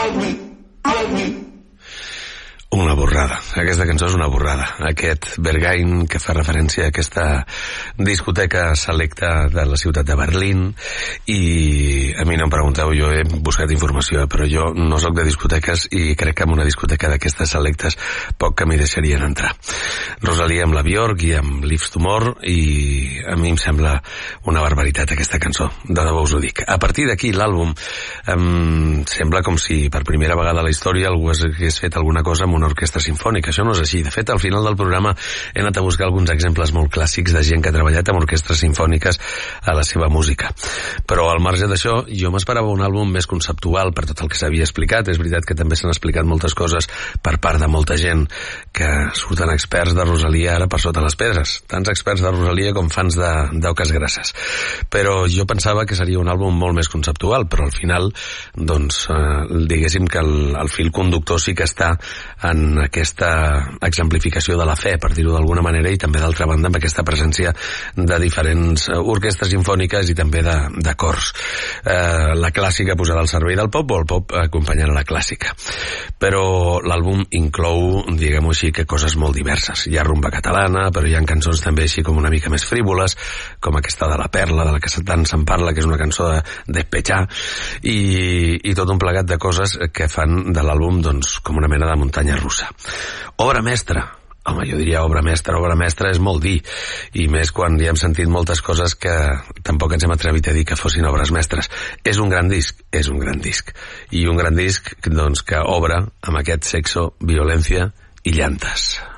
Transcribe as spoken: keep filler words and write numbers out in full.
Una borrada. Aquesta cançó és una borrada. Aquest Berghain, que fa referència a aquesta discoteca selecta de la ciutat de Berlín, i a mi no em pregunteu, jo he buscat informació, però jo no soc de discoteques i crec que en una discoteca d'aquestes selectes poc que m'hi deixarien entrar. Rosalia amb la Björk i amb Lives Tomorrow, i a mi em sembla una barbaritat aquesta cançó, de debò us ho dic. A partir d'aquí l'àlbum em sembla com si per primera vegada a la història algú hagués fet alguna cosa amb una orquestra sinfònica. Això no és així. De fet, al final del programa he anat a buscar alguns exemples molt clàssics de gent que ha treballat amb orquestres sinfòniques a la seva música. Però al marge d'això, jo m'esperava un àlbum més conceptual per tot el que s'havia explicat. És veritat que també s'han explicat moltes coses per part de molta gent que surten experts de Rosalia ara per sota les pedres. Tants experts de Rosalia com fans d'Auques Grasses. Però jo pensava que seria un àlbum molt més conceptual, però al final, doncs, eh, diguéssim que el, el fil conductor sí que està en aquesta exemplificació de la fe, per dir-ho d'alguna manera, i també d'altra banda amb aquesta presència de diferents orquestres sinfòniques i també de, de cors. Eh, la clàssica posada al servei del pop o el pop acompanyant la clàssica. Però l'àlbum inclou, diguem-ho així, que coses molt diverses. Hi ha rumba catalana, però hi ha cançons també així com una mica més frívoles, com aquesta de La Perla, de la que tant se'n parla, que és una cançó de despechar, i, i tot un plegat de coses que fan de l'àlbum doncs, com una mena de muntanya russa. Obra mestra. Home, jo diria obra mestra. Obra mestra és molt dir, i més quan ja hem sentit moltes coses que tampoc ens hem atrevit a dir que fossin obres mestres. És un gran disc? És un gran disc. I un gran disc doncs, que obre amb aquest sexo, violència i llantes.